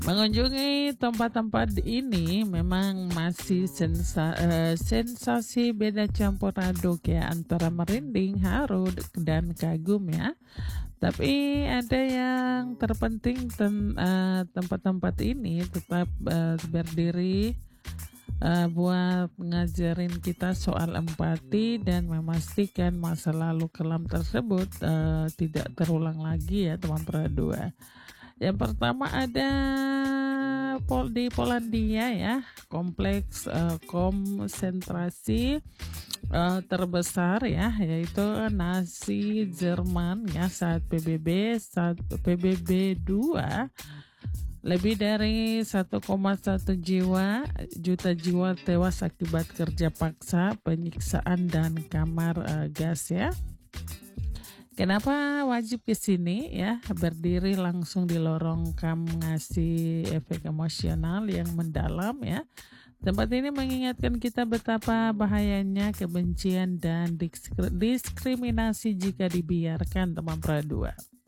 Mengunjungi tempat-tempat ini memang masih sensasi beda campur aduk ya, antara merinding, haru, dan kagum ya. Tapi ada yang terpenting, tempat-tempat ini tetap berdiri buat ngajarin kita soal empati dan memastikan masa lalu kelam tersebut tidak terulang lagi ya teman dua. Yang pertama ada di Polandia ya, kompleks konsentrasi terbesar ya, yaitu Nazi Jerman ya saat PBB 2. Lebih dari 1,1 juta jiwa tewas akibat kerja paksa, penyiksaan, dan kamar gas ya. Kenapa wajib ke sini ya? Berdiri langsung di lorong kam ngasih efek emosional yang mendalam ya. Tempat ini mengingatkan kita betapa bahayanya kebencian dan diskriminasi jika dibiarkan teman dua.